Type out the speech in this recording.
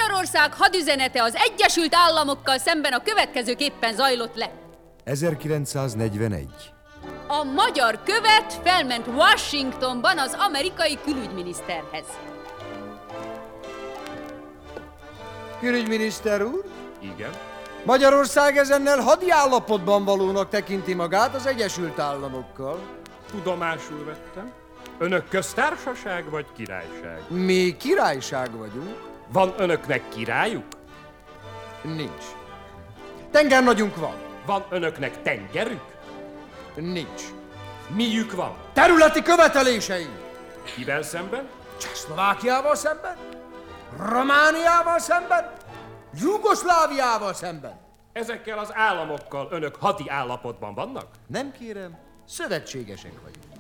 Magyarország hadüzenete az Egyesült Államokkal szemben a következőképpen zajlott le. 1941. A magyar követ felment Washingtonban az amerikai külügyminiszterhez. Külügyminiszter úr, Igen? Magyarország ezennel hadi állapotban valónak tekinti magát az Egyesült Államokkal. Tudomásul vettem. Önök köztársaság vagy királyság? Mi királyság vagyunk. Van önöknek királyuk? Nincs. Tengernagyunk van. Van önöknek tengerük? Nincs. Miük van? Területi követeléseink. Kivel szemben? Csehszlovákiával szemben? Romániával szemben? Jugoszláviával szemben? Ezekkel az államokkal önök hadi állapotban vannak? Nem kérem, szövetségesek vagyunk.